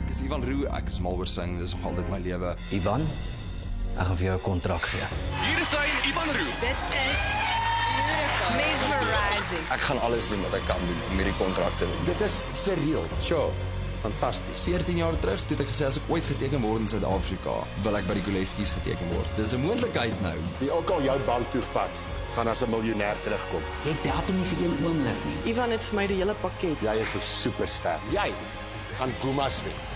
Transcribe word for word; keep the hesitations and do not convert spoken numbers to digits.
Ek is Ivan Roux, ek is mal oor sing, dis nog altyd my lewe. Ivan, ek gaan vir jou 'n kontrak gee. Hier is hy, Ivan Roux. Dit is beautiful. Mesmerizing. Ek gaan alles doen wat ek kan doen om hierdie kontrak te wen. Dit is surreal. Sure. Fantasties. veertien jaar terug, toe het ek gesê as ek ooit geteken word in Suid-Afrika, wil ek by die Koleskies geteken word. Dis 'n moontlikheid nou. Wie ook al jou bank toe vat, gaan as 'n miljonair terugkom. Jy tel hom nie vir een oomblik nie. Ivan het vir my die hele pakket. Jy is 'n superster. Jy gaan Gumas wen.